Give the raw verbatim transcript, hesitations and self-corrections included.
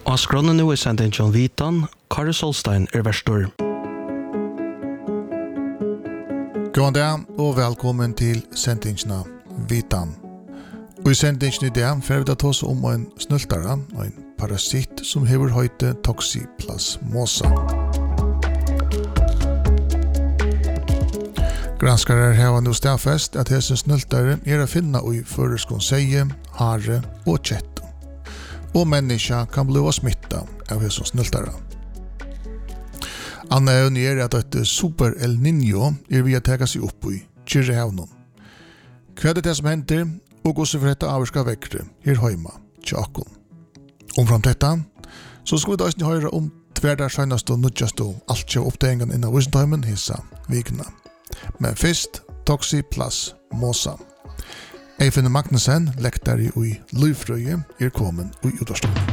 Og skronnen nu er sendt inn John Vitan, Kari Solstein er verstor. God dag og velkommen til sendingsna Vitan. Og i sendingen i dag får vi da ta oss om en snultare, en parasitt som hever høyte toxoplasmosa. Granskare har nu stafest at hese snultare er å finne i føreskonsseie, hare og kjett. Og menneska kan bli smitta av hese snultare. Anna evne er at et super El Niño er vi å teka seg opp i Kyrrehevnen. Hva er det som henter, og hvordan for dette avvarska vekkere her heima, tjakon. Omfram dette, så skal vi da ikke høre om tverdar søgnast og nudjast og alt kjøp oppdagengen innan Wissentheimen hissa vikna. Men først, toxoplasmosa. Eifinne Magnussen, lektar i Lufrøye, er kommet i utvarstående.